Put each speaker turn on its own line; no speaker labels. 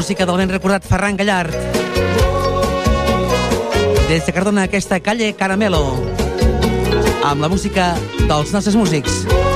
música del ben recordat Ferran Gallart. Des de Cardona, aquesta Calle Caramelo, amb la música dels nostres músics.